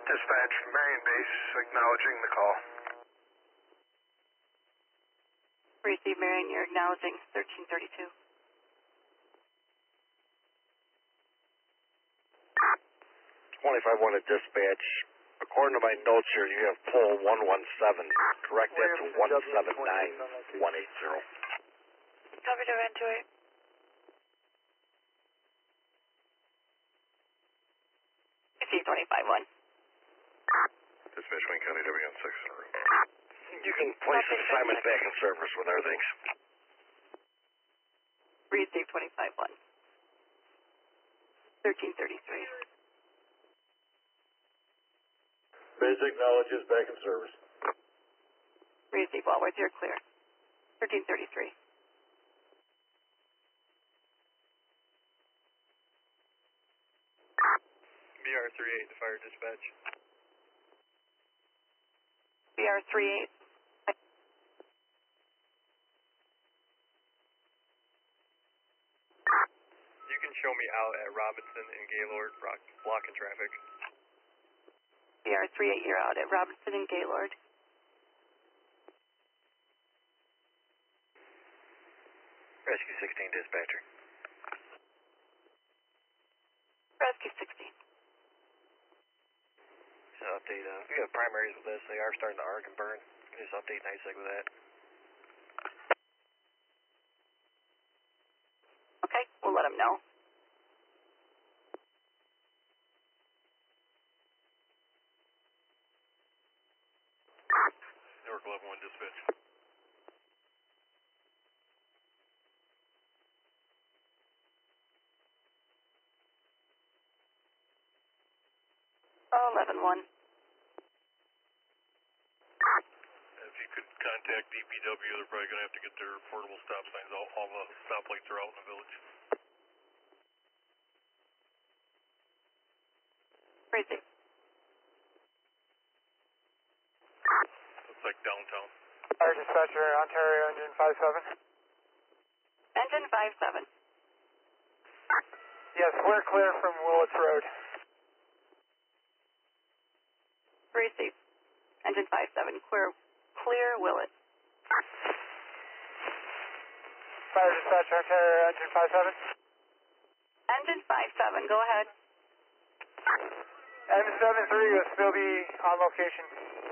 Dispatch, Marion Base, acknowledging the call. Receive Marion, you're acknowledging 1332. 25-1 at dispatch. According to my notes here, you have pole 117. Correct that to 179180. Copy to Ventura. Receive 25-1. Dispatch, Wayne County, W16 en route. You can place assignment back in service with our things. Receive 25-1. 1333. Base acknowledges back in service. Receive Walworth, you're clear. 1333. BR38 to fire dispatch. BR38. You can show me out at Robinson and Gaylord, blocking traffic. BR38, you're out at Robinson and Gaylord. Rescue 16 dispatcher. Rescue 16. Just update, we have primaries with this. They are starting to arc and burn. Just update NYSEG with that. Okay, we'll let them know. Newark 11-1 dispatch. Oh, 11-1. If you could contact DPW, they're probably going to have to get their portable stop signs. All the stoplights are out in the village. Receive. Looks like downtown. Fire dispatcher, Ontario engine 57. Engine 57. Yes, we're clear from Willits Road. Receive. Engine 57, clear Willett. Fire dispatcher, Ontario engine 57. Engine 57, go ahead. M73 will still be on location.